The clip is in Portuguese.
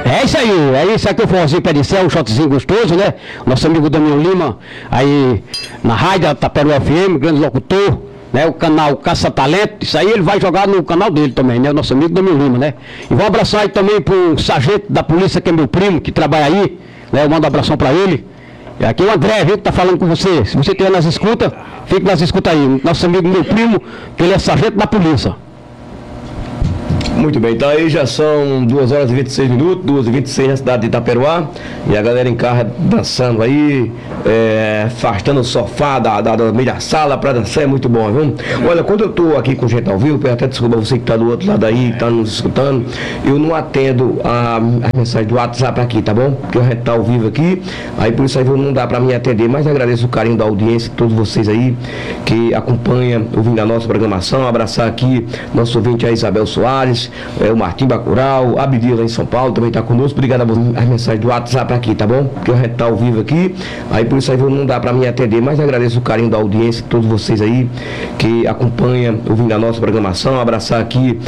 É isso aí que o forrozinho pé de céu, um shotzinho gostoso, né? Nosso amigo Daniel Lima, aí na rádio Taperu FM, grande locutor, né? O canal Caça Talento, isso aí ele vai jogar no canal dele também, né? O nosso amigo Daniel Lima, né? E vou abraçar aí também pro sargento da polícia, que é meu primo, que trabalha aí, né? Eu mando um abração pra ele. E aqui o André, viu, que tá falando com você. Se você estiver nas escutas, fique nas escutas aí. Nosso amigo, meu primo, que ele é sargento da polícia. Muito bem, então aí já são 2 horas e 26 minutos, 2h26 na cidade de Itaperuá, e a galera em casa dançando aí, afastando o sofá da meia da sala para dançar, é muito bom, viu? Olha, quando eu tô aqui com gente ao vivo, peço até desculpa você que tá do outro lado aí, que tá nos escutando, eu não atendo a mensagem do WhatsApp aqui, tá bom? Porque a gente tá ao vivo aqui, aí por isso aí não dá para mim atender, mas agradeço o carinho da audiência, todos vocês aí que acompanham, ouvindo a nossa programação, abraçar aqui nosso ouvinte a Isabel Soares, o Martim Bacurau, a Abdias lá em São Paulo também está conosco. Obrigado a mensagem do WhatsApp aqui, tá bom? Porque a gente está ao vivo aqui, aí por isso aí não dá para mim atender, mas agradeço o carinho da audiência, todos vocês aí que acompanham, ouvindo a nossa programação, abraçar aqui